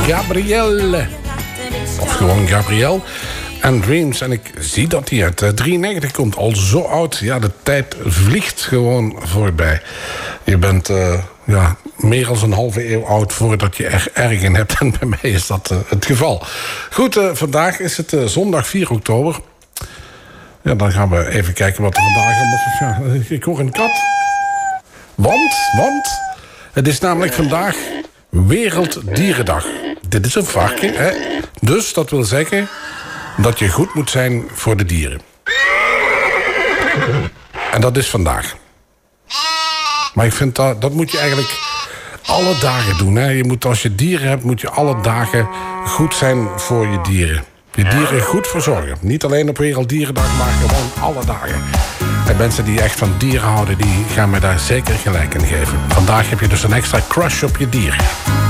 Gabrielle. Of gewoon Gabrielle. En Dreams. En ik zie dat hij uit 93 komt. Al zo oud. Ja, de tijd vliegt gewoon voorbij. Je bent meer dan een halve eeuw oud voordat je er erg in hebt. En bij mij is dat het geval. Goed, vandaag is het zondag 4 oktober. Ja, dan gaan we even kijken wat er vandaag allemaal... Ja, ik hoor een kat. Want... Het is namelijk vandaag Werelddierendag. Dit is een varken, hè? Dus dat wil zeggen dat je goed moet zijn voor de dieren. En dat is vandaag. Maar ik vind dat moet je eigenlijk alle dagen doen. Hè? Je moet, als je dieren hebt, moet je alle dagen goed zijn voor je dieren. Je dieren goed verzorgen. Niet alleen op Werelddierendag, maar gewoon alle dagen. En mensen die echt van dieren houden, die gaan mij daar zeker gelijk in geven. Vandaag heb je dus een extra crush op je dieren.